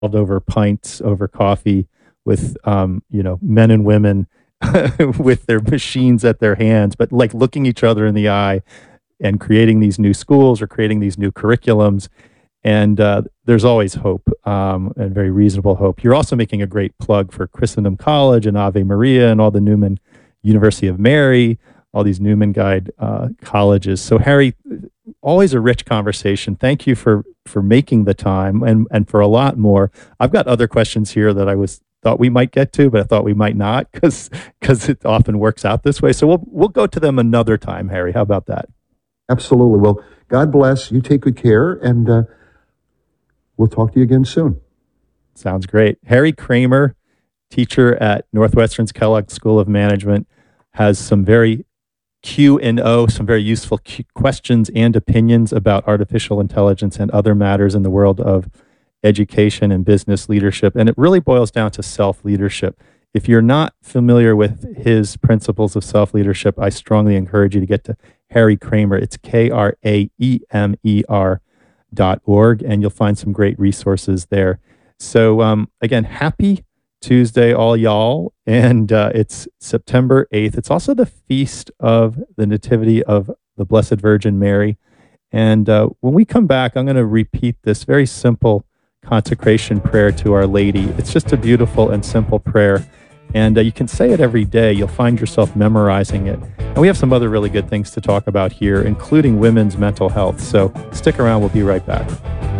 over pints, over coffee with, men and women with their machines at their hands, but like looking each other in the eye and creating these new schools or creating these new curriculums. And there's always hope, and very reasonable hope. You're also making a great plug for Christendom College and Ave Maria and all the Newman University of Mary, all these Newman Guide colleges. So Harry, always a rich conversation. Thank you for making the time and for a lot more. I've got other questions here that thought we might get to, but I thought we might not because it often works out this way. So we'll go to them another time, Harry. How about that? Absolutely. Well, God bless. You take good care, and we'll talk to you again soon. Sounds great. Harry Kramer, teacher at Northwestern's Kellogg School of Management, has some very Q&O, some very useful questions and opinions about artificial intelligence and other matters in the world of education and business leadership. And it really boils down to self-leadership. If you're not familiar with his principles of self-leadership, I strongly encourage you to get to Harry Kramer. It's KRAEMER.org, and you'll find some great resources there. So again, happy Tuesday, all y'all. And it's September 8th. It's also the feast of the Nativity of the Blessed Virgin Mary. And when we come back, I'm going to repeat this very simple consecration prayer to Our Lady. It's just a beautiful and simple prayer. And you can say it every day. You'll find yourself memorizing it. And we have some other really good things to talk about here, including women's mental health. So stick around. We'll be right back.